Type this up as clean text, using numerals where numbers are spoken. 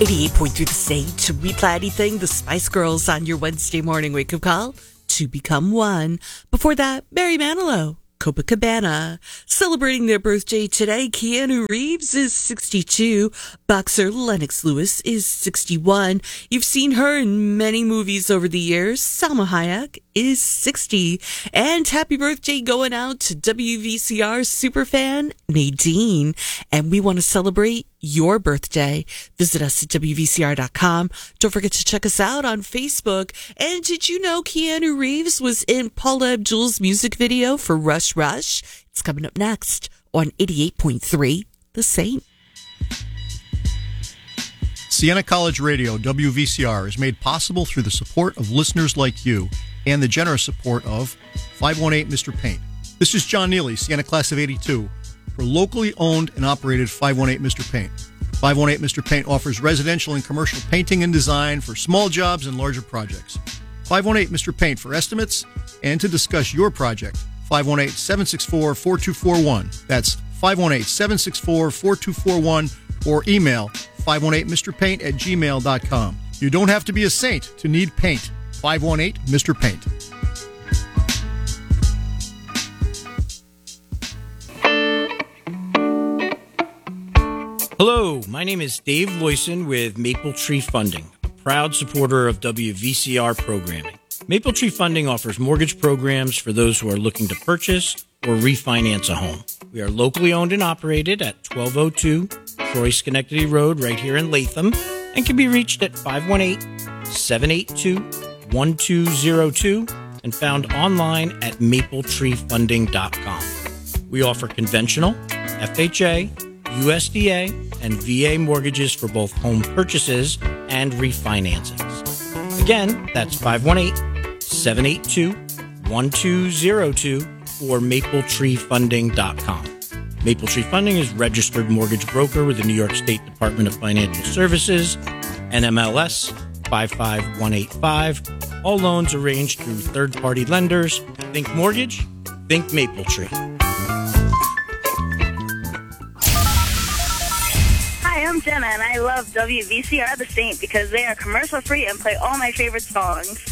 88.3 The State. We play anything. The Spice Girls on your Wednesday morning wake-up call to become one. Before that, Barry Manilow, Copacabana. Celebrating their birthday today, Keanu Reeves is 62. Boxer Lennox Lewis is 61. You've seen her in many movies over the years. Salma Hayek is 60. And happy birthday going out to WVCR superfan Nadine. And we want to celebrate your birthday. Visit us at WVCR.com. Don't forget to check us out on Facebook. And did you know Keanu Reeves was in Paula Abdul's music video for Rush Rush? It's coming up next on 88.3 The Saint. Siena College Radio, WVCR, is made possible through the support of listeners like you and the generous support of 518 Mr. Paint. This is John Neely, Siena Class of 82, for locally owned and operated 518 Mr. Paint. 518 Mr. Paint offers residential and commercial painting and design for small jobs and larger projects. 518 Mr. Paint for estimates and to discuss your project. 518-764-4241. That's 518-764-4241 or email 518mrpaint@gmail.com. You don't have to be a saint to need paint. 518 Mr. Paint. Hello, my name is Dave Loyson with Maple Tree Funding, a proud supporter of WVCR programming. Maple Tree Funding offers mortgage programs for those who are looking to purchase or refinance a home. We are locally owned and operated at 1202 Troy Schenectady Road right here in Latham and can be reached at 518-782-1202 and found online at mapletreefunding.com. We offer conventional, FHA, USDA, and VA mortgages for both home purchases and refinancings. Again, that's 518-782-1202 or mapletreefunding.com. Maple Tree Funding is registered mortgage broker with the New York State Department of Financial Services, NMLS 55185. All loans arranged through third-party lenders. Think mortgage, think Maple Tree. Hi, I'm Jenna, and I love WVCR The Saint because they are commercial-free and play all my favorite songs.